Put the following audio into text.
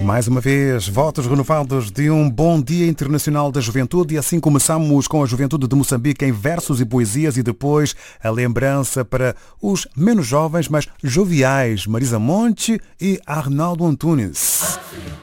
Mais uma vez, votos renovados de um bom Dia Internacional da Juventude e assim começamos com a juventude de Moçambique em versos e poesias e depois a lembrança para os menos jovens, mas joviais, Marisa Monte e Arnaldo Antunes.